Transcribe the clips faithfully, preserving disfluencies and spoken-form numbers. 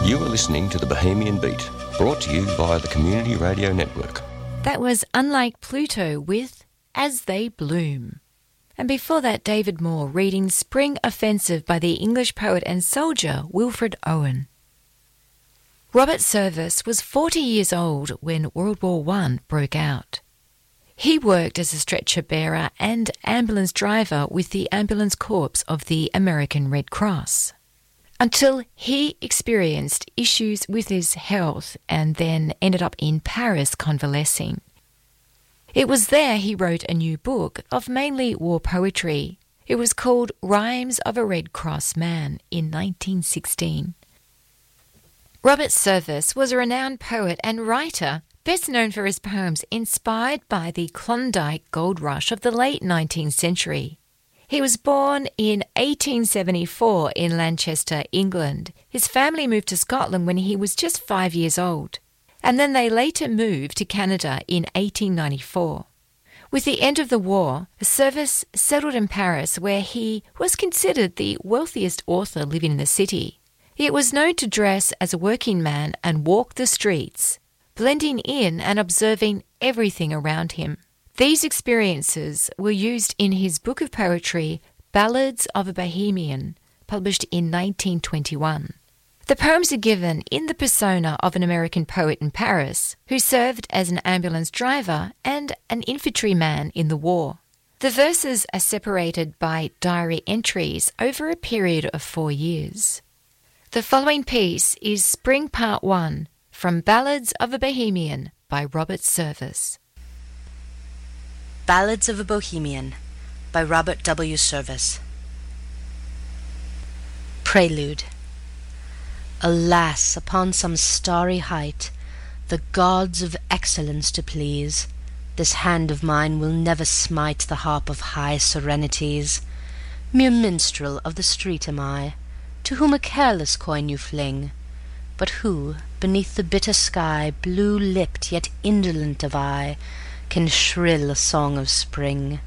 You are listening to the Bohemian Beat, brought to you via the Community Radio Network. That was Unlike Pluto with As They Bloom. And before that, David Moore reading Spring Offensive by the English poet and soldier Wilfred Owen. Robert Service was forty years old when World War One broke out. He worked as a stretcher bearer and ambulance driver with the Ambulance Corps of the American Red Cross, until he experienced issues with his health and then ended up in Paris convalescing. It was there he wrote a new book of mainly war poetry. It was called Rhymes of a Red Cross Man in nineteen sixteen. Robert Service was a renowned poet and writer, best known for his poems inspired by the Klondike gold rush of the late nineteenth century. He was born in eighteen seventy-four in Lancaster, England. His family moved to Scotland when he was just five years old, and then they later moved to Canada in eighteen ninety-four. With the end of the war, Service settled in Paris, where he was considered the wealthiest author living in the city. He was known to dress as a working man and walk the streets, blending in and observing everything around him. These experiences were used in his book of poetry, Ballads of a Bohemian, published in nineteen twenty-one. The poems are given in the persona of an American poet in Paris who served as an ambulance driver and an infantryman in the war. The verses are separated by diary entries over a period of four years. The following piece is Spring Part one from Ballads of a Bohemian by Robert Service. Ballads of a Bohemian by Robert W. Service. Prelude. Alas, upon some starry height, the gods of excellence to please, this hand of mine will never smite the harp of high serenities. Mere minstrel of the street am I, to whom a careless coin you fling, but who, beneath the bitter sky, blue-lipped yet indolent of eye, can shrill a song of spring.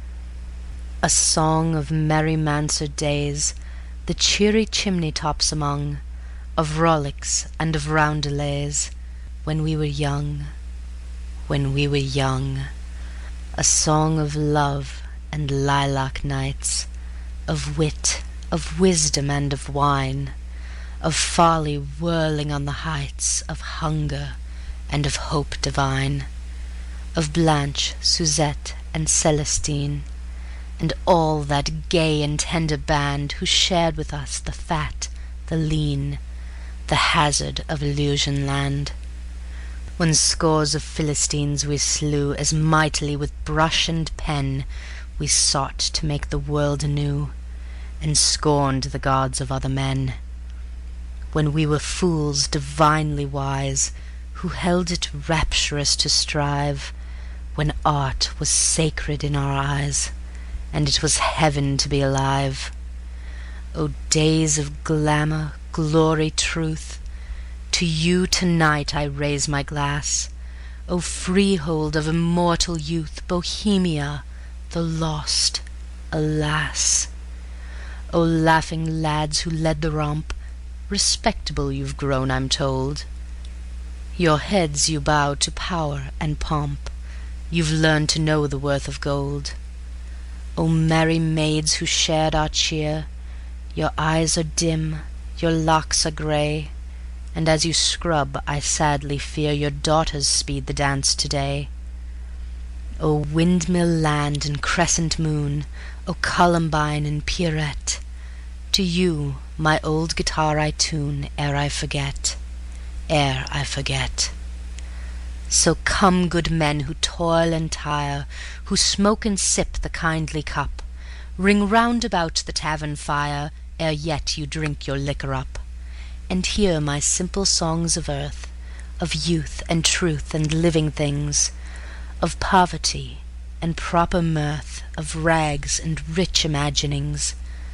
A song of merry mansard days, the cheery chimney-tops among, of frolics and of roundelays, when we were young, when we were young. A song of love and lilac nights, of wit, of wisdom and of wine, of folly whirling on the heights, of hunger and of hope divine, of Blanche, Suzette, and Celestine, and all that gay and tender band who shared with us the fat, the lean, the hazard of Illusion land. When scores of Philistines we slew, as mightily with brush and pen we sought to make the world anew, and scorned the gods of other men. When we were fools divinely wise, who held it rapturous to strive, when art was sacred in our eyes, and it was heaven to be alive. O days of glamour, glory, truth, to you tonight I raise my glass. O freehold of immortal youth, Bohemia, the lost, alas! O laughing lads who led the romp, respectable you've grown, I'm told. Your heads you bow to power and pomp, you've learned to know the worth of gold. O merry maids who shared our cheer, your eyes are dim, your locks are grey, and as you scrub I sadly fear your daughters speed the dance today. O windmill land and crescent moon, O Columbine and Pierrette, to you my old guitar I tune ere I forget, ere I forget. So come, good men who toil and tire, who smoke and sip the kindly cup, ring round about the tavern fire ere yet you drink your liquor up, and hear my simple songs of earth, of youth and truth and living things, of poverty and proper mirth, of rags and rich imaginings,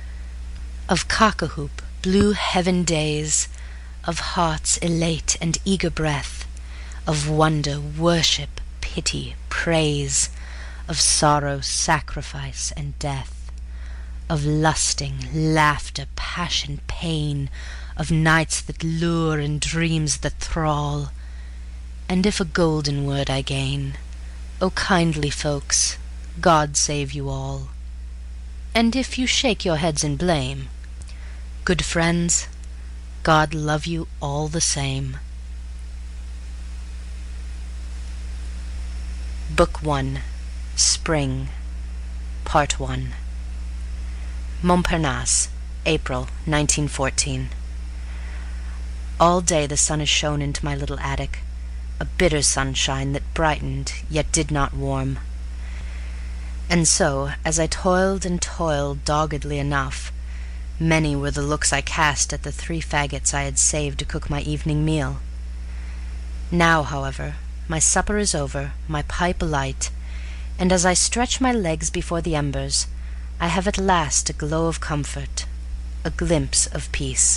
of cock-a-hoop, blue heaven days, of hearts elate and eager breath, of wonder, worship, pity, praise, of sorrow, sacrifice, and death, of lusting, laughter, passion, pain, of nights that lure and dreams that thrall. And if a golden word I gain, O kindly folks, God save you all. And if you shake your heads in blame, good friends, God love you all the same. Book One, Spring, Part One. Montparnasse, April nineteen fourteen. All day the sun has shone into my little attic, a bitter sunshine that brightened yet did not warm. And so, as I toiled and toiled doggedly enough, many were the looks I cast at the three faggots I had saved to cook my evening meal. Now, however, my supper is over, my pipe alight, and as I stretch my legs before the embers, I have at last a glow of comfort, a glimpse of peace.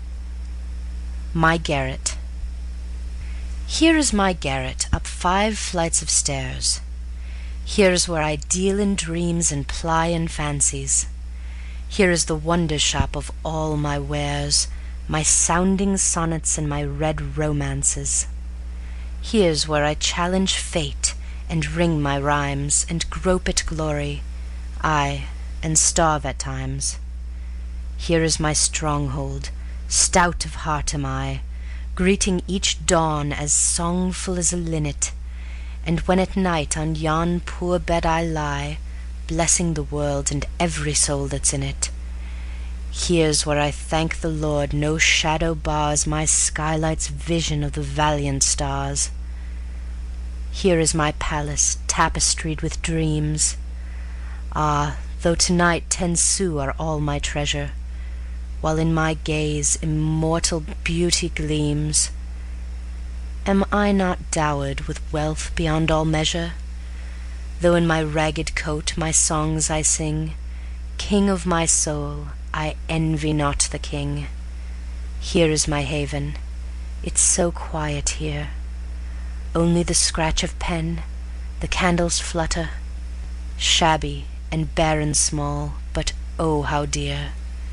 My garret. Here is my garret, up five flights of stairs. Here is where I deal in dreams and ply in fancies. Here is the wonder shop of all my wares, my sounding sonnets and my red romances. Here's where I challenge fate and ring my rhymes, and grope at glory, aye, and starve at times. Here is my stronghold, stout of heart am I, greeting each dawn as songful as a linnet, and when at night on yon poor bed I lie, blessing the world and every soul that's in it, here's where I thank the Lord no shadow bars my skylight's vision of the valiant stars. Here is my palace, tapestried with dreams. Ah, though tonight ten sous are all my treasure, while in my gaze immortal beauty gleams, am I not dowered with wealth beyond all measure? Though in my ragged coat my songs I sing, king of my soul, I envy not the king. Here is my haven, it's so quiet here, only the scratch of pen, the candles flutter, shabby and bare and small, but oh how dear.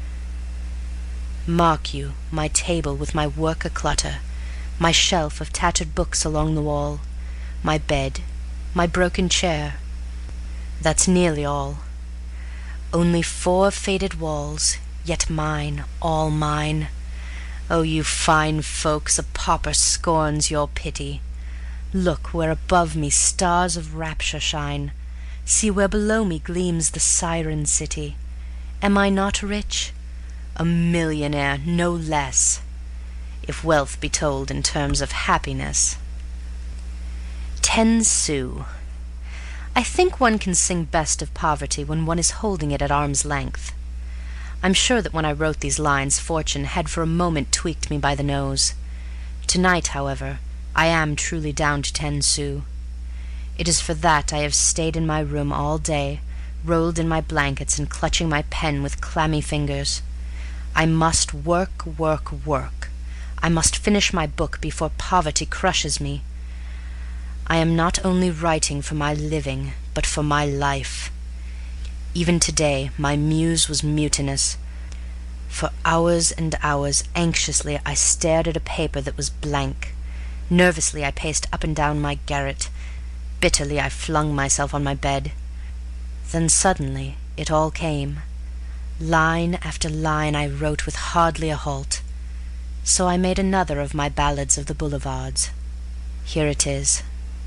Mark you my table with my work a-clutter, my shelf of tattered books along the wall, my bed, my broken chair, that's nearly all. Only four faded walls, yet mine, all mine. Oh, you fine folks, a pauper scorns your pity. Look where above me stars of rapture shine, see where below me gleams the siren city. Am I not rich? A millionaire, no less, if wealth be told in terms of happiness. Ten sous. I think one can sing best of poverty when one is holding it at arm's length. I'm sure that when I wrote these lines fortune had for a moment tweaked me by the nose. Tonight, however, I am truly down to ten sous. It is for that I have stayed in my room all day, rolled in my blankets and clutching my pen with clammy fingers. I must work, work, work. I must finish my book before poverty crushes me. I am not only writing for my living, but for my life. Even today my muse was mutinous. For hours and hours anxiously I stared at a paper that was blank. Nervously I paced up and down my garret. Bitterly I flung myself on my bed. Then suddenly it all came. Line after line I wrote with hardly a halt. So I made another of my ballads of the boulevards. Here it is.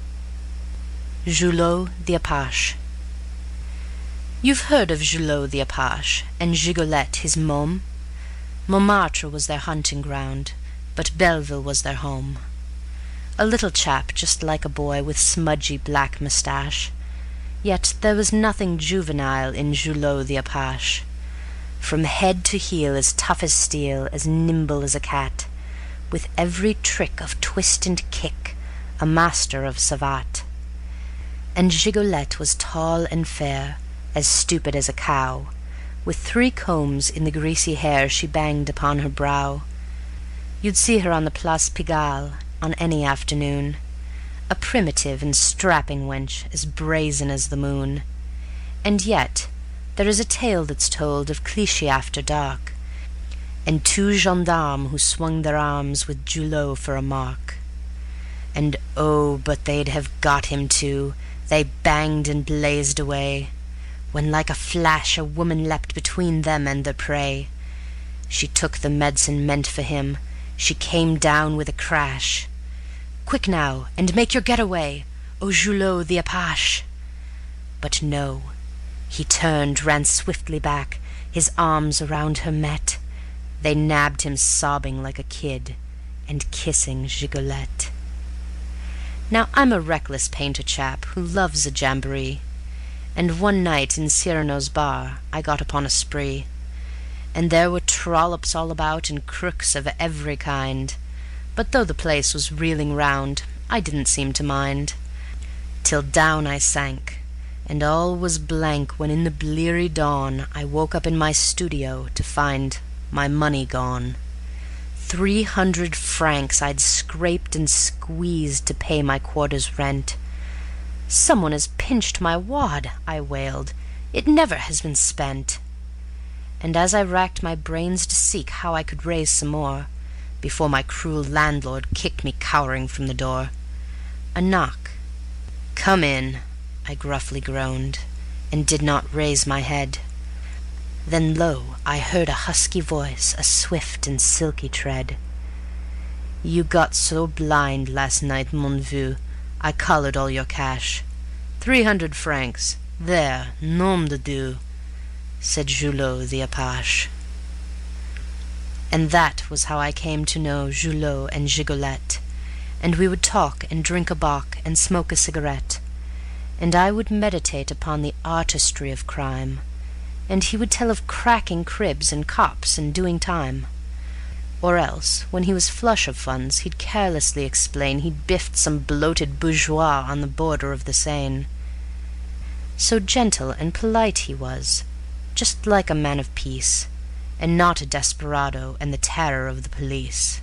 Julot the Apache. You've heard of Julot the Apache, and Gigolette his môme. Montmartre was their hunting ground, but Belleville was their home. A little chap just like a boy with smudgy black moustache, yet there was nothing juvenile in Julot the Apache. From head to heel as tough as steel, as nimble as a cat, with every trick of twist and kick, a master of savate. And Gigolette was tall and fair, as stupid as a cow, with three combs in the greasy hair she banged upon her brow. You'd see her on the Place Pigalle on any afternoon, a primitive and strapping wench, as brazen as the moon. And yet there is a tale that's told of Clichy after dark, and two gendarmes who swung their arms with Julot for a mark. And oh, but they'd have got him too, they banged and blazed away, when like a flash a woman leapt between them and their prey. She took the medicine meant for him, she came down with a crash. Quick now, and make your getaway, O Julot the Apache! But no, he turned, ran swiftly back, his arms around her met. They nabbed him sobbing like a kid, and kissing Gigolette. Now I'm a reckless painter chap who loves a jamboree, and one night in Cyrano's bar I got upon a spree, and there were trollops all about and crooks of every kind, but though the place was reeling round I didn't seem to mind, till down I sank, and all was blank when in the bleary dawn I woke up in my studio to find my money gone. Three hundred francs I'd scraped and squeezed to pay my quarter's rent. "Someone has pinched my wad," I wailed, "it never has been spent." And as I racked my brains to seek how I could raise some more, before my cruel landlord kicked me cowering from the door, a knock. "Come in," I gruffly groaned, and did not raise my head. Then lo, I heard a husky voice, a swift and silky tread. "You got so blind last night, mon vieux, I collared all your cash. Three hundred francs, there, nom de Dieu," said Julot the Apache. And that was how I came to know Julot and Gigolette, and we would talk and drink a bock and smoke a cigarette, and I would meditate upon the artistry of crime, and he would tell of cracking cribs and cops and doing time. Or else, when he was flush of funds, he'd carelessly explain he'd biffed some bloated bourgeois on the border of the Seine. So gentle and polite he was, just like a man of peace, and not a desperado and the terror of the police.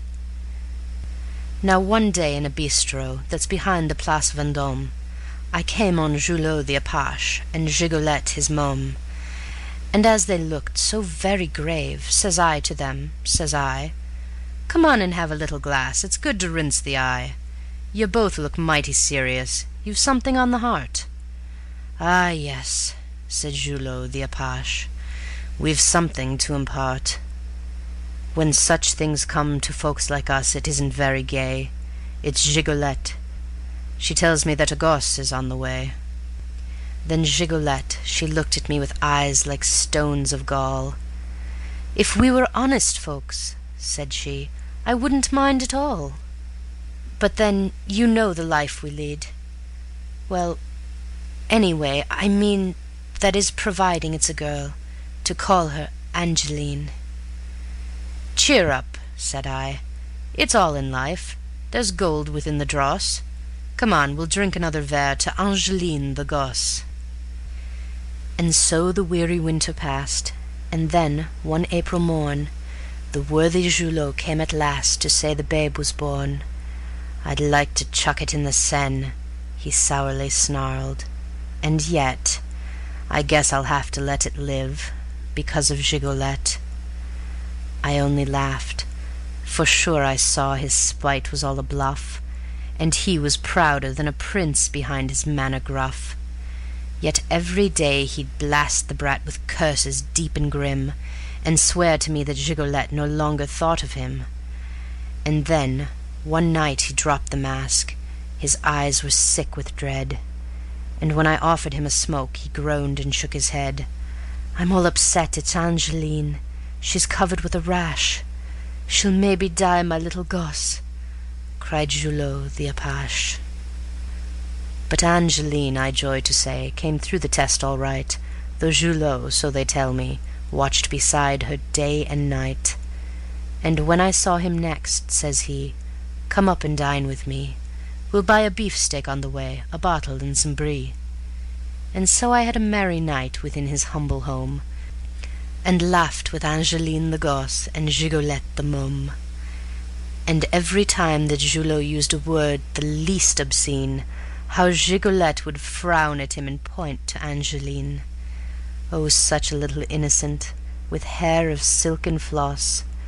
Now one day in a bistro that's behind the Place Vendôme, I came on Julot the Apache and Gigolette his môme, and as they looked so very grave, says I to them, says I, "Come on and have a little glass, it's good to rinse the eye. You both look mighty serious, you've something on the heart." "Ah, yes," said Julot the Apache, "we've something to impart. When such things come to folks like us, it isn't very gay. It's Gigolette. She tells me that a gosse is on the way." Then Gigolette, she looked at me with eyes like stones of gall. "If we were honest folks," said she, "I wouldn't mind at all. But then you know the life we lead. Well, anyway, I mean, that is providing it's a girl, to call her Angeline." "Cheer up," said I. "It's all in life. There's gold within the dross. Come on, we'll drink another verre to Angeline the gosse." And so the weary winter passed, and then, one April morn, the worthy Julot came at last to say the babe was born. "I'd like to chuck it in the Seine," he sourly snarled, "and yet I guess I'll have to let it live, because of Gigolette." I only laughed, for sure I saw his spite was all a bluff, and he was prouder than a prince behind his manner gruff. Yet every day he'd blast the brat with curses deep and grim, and swear to me that Gigolette no longer thought of him. And then one night he dropped the mask, his eyes were sick with dread, and when I offered him a smoke he groaned and shook his head. "I'm all upset, it's Angeline, she's covered with a rash. She'll maybe die, my little gosse," cried Julot the Apache. But Angeline, I joy to say, came through the test all right, though Julot, so they tell me, watched beside her day and night. And when I saw him next, says he, "Come up and dine with me. We'll buy a beefsteak on the way, a bottle and some brie." And so I had a merry night within his humble home, and laughed with Angeline the gosse and Gigolette the môme. And every time that Julot used a word the least obscene, how Gigolette would frown at him and point to Angeline. Oh, such a little innocent, with hair of silken floss,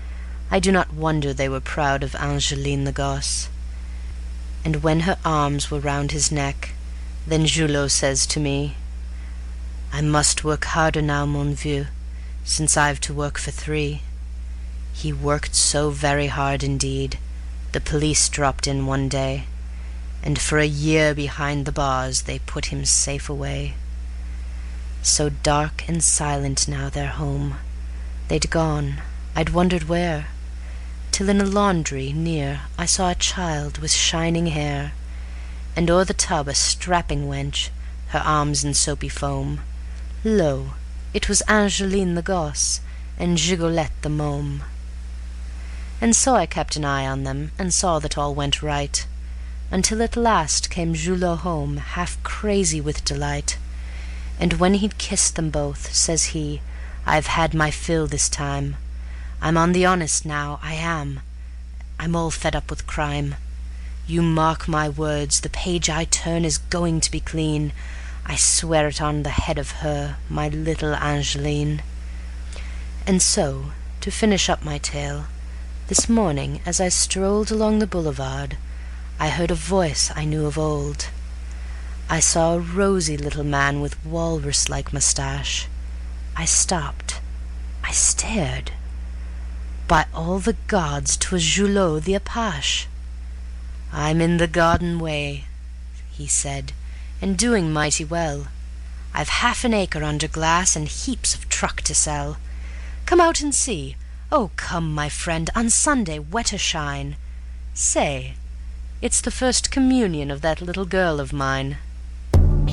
I do not wonder they were proud of Angeline the gosse. And when her arms were round his neck, then Julot says to me, I must work harder now, mon vieux, since I've to work for three. He worked so very hard indeed, the police dropped in one day, and for a year behind the bars they put him safe away. So dark and silent now their home, they'd gone, I'd wondered where, till in a laundry near I saw a child with shining hair, and o'er the tub a strapping wench, her arms in soapy foam. Lo, it was Angeline the gosse, and Gigolette the môme. And so I kept an eye on them, and saw that all went right, until at last came Julot home, half crazy with delight. And when he'd kissed them both, says he, I've had my fill this time. I'm on the honest now, I am. I'm all fed up with crime. You mark my words, the page I turn is going to be clean. I swear it on the head of her, my little Angeline. And so, to finish up my tale, this morning as I strolled along the boulevard, I heard a voice I knew of old. I saw a rosy little man with walrus-like moustache. I stopped. I stared. By all the gods, 'twas Julot the apache. I'm in the garden way, he said, and doing mighty well. I've half an acre under glass and heaps of truck to sell. Come out and see. Oh, come, my friend, on Sunday, wet or shine. Say, it's the first communion of that little girl of mine.